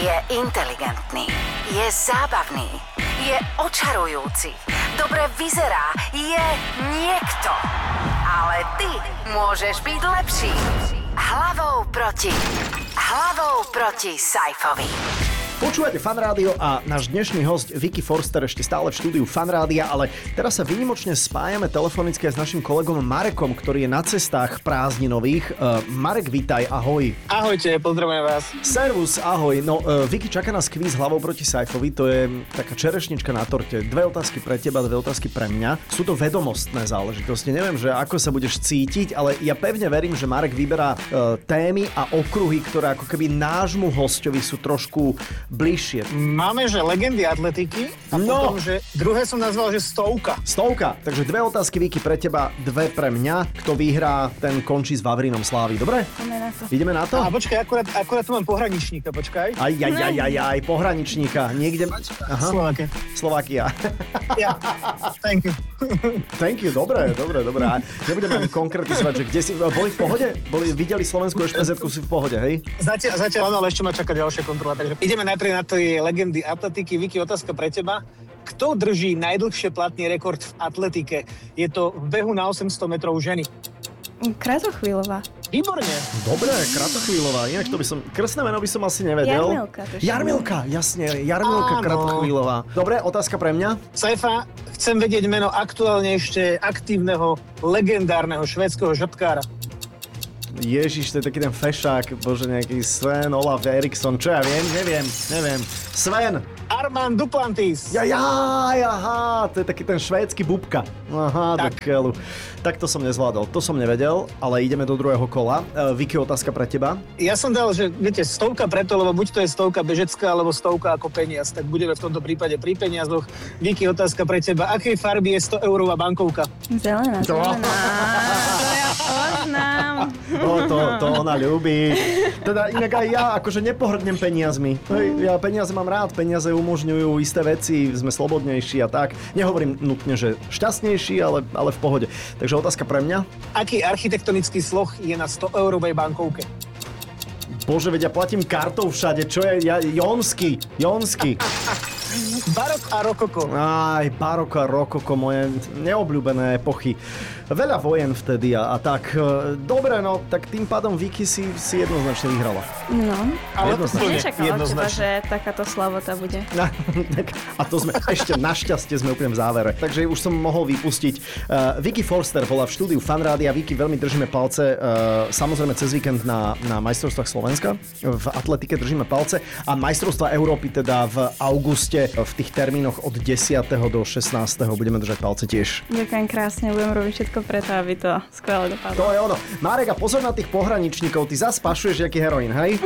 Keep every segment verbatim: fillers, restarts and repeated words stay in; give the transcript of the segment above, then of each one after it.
Je inteligentný, je zábavný, je očarujúci, dobre vyzerá, je niekto. Ale ty môžeš byť lepší. Hlavou proti. Hlavou proti Saifovi. Počúvate Fan Rádio a náš dnešný host Vicky Forster ešte stále v štúdiu Fan Rádia, ale teraz sa výnimočne spájame telefonicky s našim kolegom Marekom, ktorý je na cestách prázdninových. Uh, Marek, vítaj, ahoj. Ahojte, pozdravujem vás. Servus, ahoj. No, uh, Vicky, čaká nás kvíz Hlavou proti Saifovi, to je taká čerešnička na torte. Dve otázky pre teba, dve otázky pre mňa. Sú to vedomostné záležitosti. Neviem, že ako sa budeš cítiť, ale ja pevne verím, že Marek vyberá uh, témy a okruhy, ktoré ako keby nášmu hostovi sú trošku bližšie. Máme, že legendy atletiky a no. potom, že druhé som nazval, že stovka. Stovka. Takže dve otázky, Vicky, pre teba, dve pre mňa. Kto vyhrá, ten končí s Vavrinom Slávy. Dobre? Ideme na to. Ideme na to? A počkaj, akurát, akurát tu mám pohraničníka, počkaj. Aj, aj, aj, aj, aj, pohraničníka. Niekde... Aha. Slovakia. Slovakia. Ja, thank you. Thank you, dobre, dobre, dobre. A nebudeme ani konkretizovať, že kde si... Boli v pohode? Boli, videli slovenskú ešpezetku, si v pohode, hej? Zatiaľ, zatiaľ áno, ale ešte ma čaká ďalšia kontrola. Takže ideme najprv na tie legendy atletiky. Vicky, otázka pre teba. Kto drží najdlhšie platný rekord v atletike? Je to v behu na osemsto metrov ženy. Kratochvíľová. Výborne. Dobre, Kratochvíľová. Inak to by som... Krstné meno by som asi nevedel. Jarmilka. To Jarmilka, jasne. Jarmilka Áno. Kratochvíľová. Dobre, otázka pre mňa. Saifa, chcem vedieť meno aktuálne ešte aktívneho, legendárneho švédskeho žrtkára. Ježiš, to je taký ten fešák, bože, nejaký Sven, Olaf Eriksson, čo ja viem, neviem, neviem. Sven! Armand Duplantis. Ja, ja, aha, to je taký ten švédsky bubka. Aha, tak. do keľu. Tak to som nezvládol, to som nevedel, ale ideme do druhého kola. Uh, Vicky, otázka pre teba. Ja som dal, že viete, stovka preto, lebo buď to je stovka bežecká, alebo stovka ako peniaz, tak budeme v tomto prípade pri peniazoch. Vicky, otázka pre teba. Akej farby je sto eurová bankovka? Zelená, zelená. To ja poznám. No, to, to ona ľúbi. Teda inak aj ja akože nepohrdnem peniazmi. Hej, ja peniaze mám rád, peniaze umožňujú isté veci, sme slobodnejší a tak. Nehovorím nutne, že šťastnejší, ale, ale v pohode. Takže otázka pre mňa. Aký architektonický sloh je na sto eurovej bankovke? Bože, veď ja platím kartou všade, čo je? Ja, Jonsky, Jonsky. Barok a rokoko. Aj, baroko a rokoko, moje neobľúbené epochy. Veľa vojen vtedy a, a tak. Dobre, no, tak tým pádom Vicky si, si jednoznačne vyhrala. No. Ale to Jednoznačne. Nečakala od teba, že takáto slavota bude. No, tak, a to sme, ešte našťastie sme úplne v závere. Takže už som mohol vypustiť. Uh, Vicky Forster bola v štúdiu Fan Rádia. Vicky, veľmi držíme palce. Uh, samozrejme cez víkend na, na majstrovstvách Slovenska. V atletike držíme palce. A majstrovstvá Európy teda v auguste v tých termínoch od desiateho do šestnásteho budeme držať palce tiež. Ďakujem krásne, budem robiť všetko preto, aby to skvele dopadlo. To je ono. Marek, a pozor na tých pohraničníkov. Ty zas pašuješ jaký heroín, hej?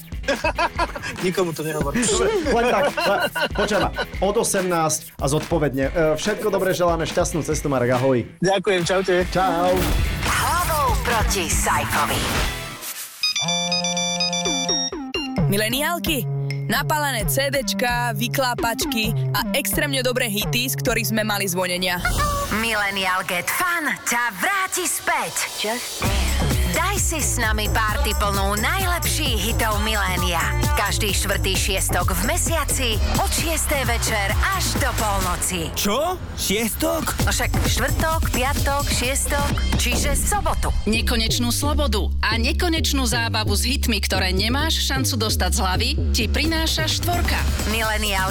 Nikomu to nehovor. Len tak, počujem, od osemnásť a zodpovedne. Všetko dobre želáme, šťastnú cestu, Marek, ahoj. Ďakujem, čaute. Čau. Hlavou proti Saifovi. Mileniálky, napálené CDčka, vyklápačky a extrémne dobré hity, z ktorých sme mali zvonenia. Millennial Get Fun ťa vráti späť. Just dance. Daj si s nami párty plnú najlepších hitov milénia. Každý štvrtý šiestok v mesiaci od šiestej večer až do polnoci. Čo? Šiestok? No však štvrtok, piatok, šiestok, čiže sobotu. Nekonečnú slobodu a nekonečnú zábavu s hitmi, ktoré nemáš šancu dostať z hlavy, ti prináša štvorka. Millennial